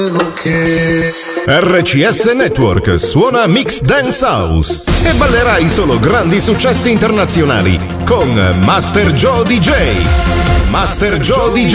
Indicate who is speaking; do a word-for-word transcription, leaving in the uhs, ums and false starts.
Speaker 1: R C S Network suona Mix Dance House e ballerai solo grandi successi internazionali con Master Joe D J. Master Joe D J.